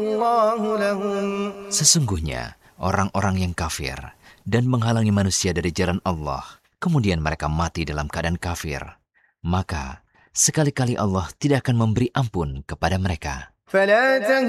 Sesungguhnya orang-orang yang kafir dan menghalangi manusia dari jalan Allah, kemudian mereka mati dalam keadaan kafir, maka sekali-kali Allah tidak akan memberi ampun kepada mereka.